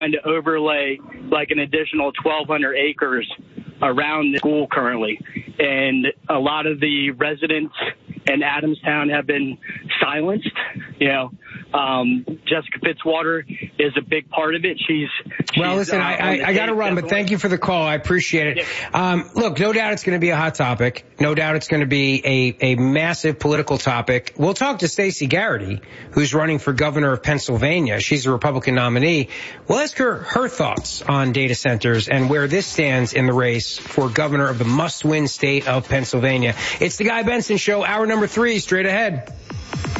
to overlay like an additional 1,200 acres around the school currently. And a lot of the residents in Adamstown have been silenced. Jessica Fitzwater is a big part of it. Well, listen, I got to run, but thank you for the call. I appreciate it. Yeah. Look, no doubt it's going to be a hot topic. No doubt it's going to be a massive political topic. We'll talk to Stacey Garrity, who's running for governor of Pennsylvania. She's a Republican nominee. We'll ask her thoughts on data centers and where this stands in the race for governor of the must-win state of Pennsylvania. It's the Guy Benson Show, hour number 3, straight ahead.